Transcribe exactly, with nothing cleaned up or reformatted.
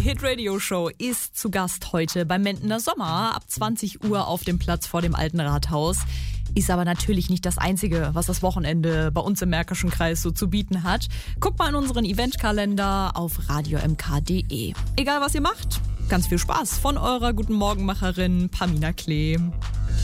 Hit-Radio Show ist zu Gast heute beim Mentener Sommer ab zwanzig Uhr auf dem Platz vor dem Alten Rathaus. Ist aber natürlich nicht das Einzige, was das Wochenende bei uns im Märkischen Kreis so zu bieten hat. Guckt mal in unseren Eventkalender auf radio m k punkt d e. Egal was ihr macht, ganz viel Spaß von eurer Guten Morgenmacherin Pamina Klee.